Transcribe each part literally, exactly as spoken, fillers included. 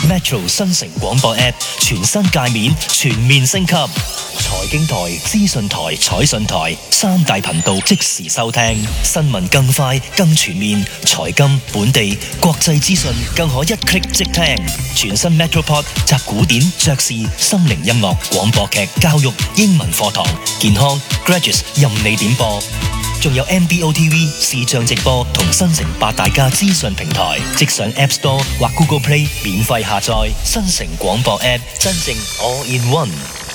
Metro 新城廣播 App 全新界面全面升級，財經台、資訊台、彩訊台三大頻道即時收聽，新聞更快更全面，財金、本地、國際資訊更可一 click 即聽。全新 Metropod 集古典、爵士、心靈音樂、廣播劇、教育、英文課堂、健康、Graduates 任你點播。仲有 M B O T V 視像直播同新城八大家資訊平台，即上 App Store 或 Google Play 免費下載新城廣播 App， 真正 All in One。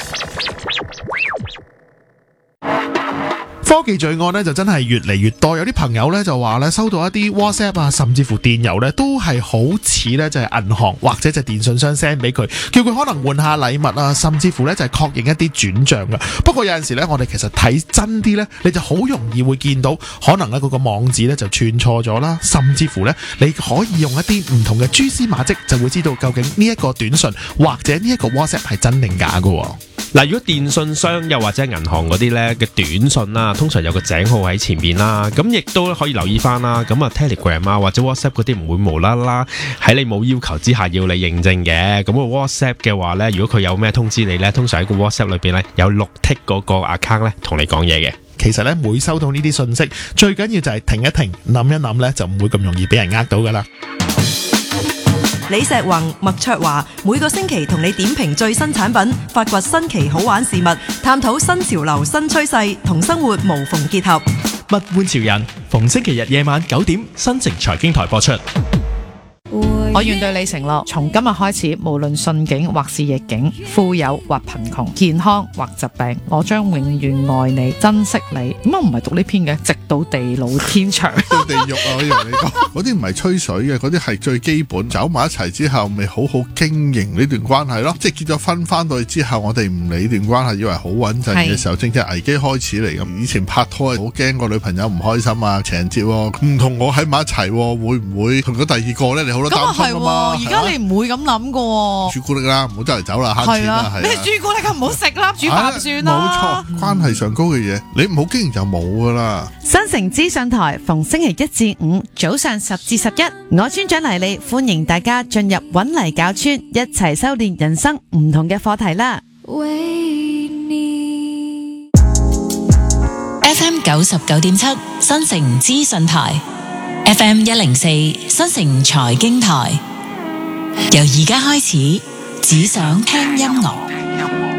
科技罪案咧就真係越嚟越多，有啲朋友咧就話咧收到一啲 WhatsApp 啊，甚至乎電郵咧都係好似咧就係銀行或者就係電信商 send 俾佢，叫佢可能換下禮物啊，甚至乎咧就係確認一啲轉賬噶。不過有陣時咧，我哋其實睇真啲咧，你就好容易會見到可能咧嗰個網址咧就串錯咗啦，甚至乎咧你可以用一啲唔同嘅蛛絲馬跡，就會知道究竟呢一個短信或者呢一個 WhatsApp 係真定假噶。 嗱，如果電信商又或者銀行嗰啲咧嘅短信啦，通常有個井號喺前面啦，咁亦都可以留意翻啦。咁啊 Telegram 啊或者 WhatsApp 嗰啲唔會無啦啦喺你冇要求之下要你認證嘅。咁個 WhatsApp 嘅話咧，如果佢有咩通知你咧，通常喺個 WhatsApp 裏邊咧有綠剔嗰個 account 咧同你講嘢嘅。 其實咧每收到呢啲信息，最緊要就係停一停，諗一諗咧，就唔會咁容易俾人呃到噶啦。 李石宏、麥卓華每個星期同你點評最新產品，發掘新奇好玩事物，探討新潮流新趨勢，同生活無縫結合。 物玩潮人，逢星期日夜晚九點，新城財經台播出。 我願對你承諾，從今日開始，無論順境或是逆境，富有或貧窮，健康或疾病，我將永遠愛你、珍惜你。點解唔係讀呢篇嘅？直到地老天長。 到地獄啊！我以為你講嗰啲唔係吹水嘅，嗰啲係最基本。走埋一齊之後，咪好好經營呢段關係咯。即係結咗婚翻到去之後，我哋唔理段關係，以為好穩陣嘅時候，正正危機開始嚟咁。以前拍拖係好驚個女朋友唔開心啊，情人節唔同我喺埋一齊，會唔會同咗第二個咧？你好多擔心。 而家你唔會咁諗噶， 朱古力啦，唔好周圍走啦，慳錢啦，係咩朱古力唔好食啦，煮飯算啦。 冇錯，關係上高嘅嘢，你唔好經營就冇噶啦。 新城資訊台逢星期一至五早上十至十一，我村長黎利歡迎大家進入搵泥搞村，一齊修煉人生唔同嘅課題啦。 F M 九十九點七新城資訊台。F M 一零四新城財經台，由而家開始，只想聽音樂。